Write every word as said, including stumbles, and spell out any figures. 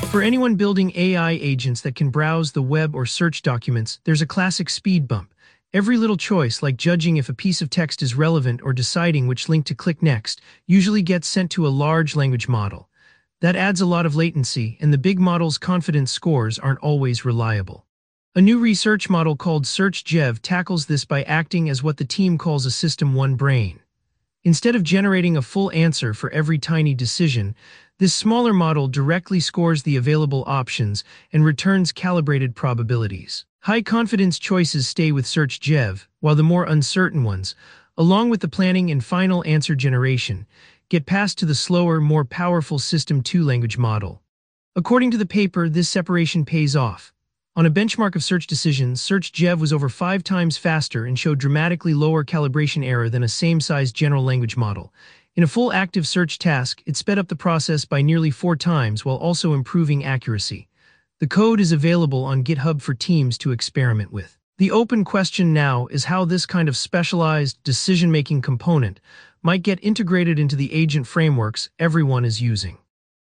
For anyone building A I agents that can browse the web or search documents, there's a classic speed bump. Every little choice, like judging if a piece of text is relevant or deciding which link to click next, usually gets sent to a large language model. That adds a lot of latency, and the big model's confidence scores aren't always reliable. A new research model called SearchGev tackles this by acting as what the team calls a System one brain. Instead of generating a full answer for every tiny decision, this smaller model directly scores the available options and returns calibrated probabilities. High-confidence choices stay with SearchGev, while the more uncertain ones, along with the planning and final answer generation, get passed to the slower, more powerful System two language model. According to the paper, this separation pays off. On a benchmark of search decisions, SearchGev was over five times faster and showed dramatically lower calibration error than a same-sized general language model. In a full active search task, it sped up the process by nearly four times while also improving accuracy. The code is available on GitHub for teams to experiment with. The open question now is how this kind of specialized decision-making component might get integrated into the agent frameworks everyone is using.